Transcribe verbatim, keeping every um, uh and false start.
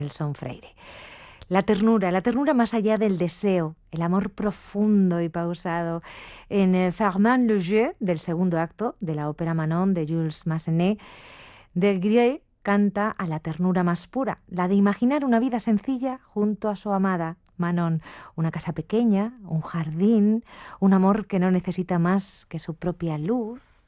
Nelson Freire. La ternura, la ternura más allá del deseo, el amor profundo y pausado. En eh, Fermant le jeu, del segundo acto de la ópera Manon de Jules Massenet, Des Grieux canta a la ternura más pura, la de imaginar una vida sencilla junto a su amada Manon, una casa pequeña, un jardín, un amor que no necesita más que su propia luz,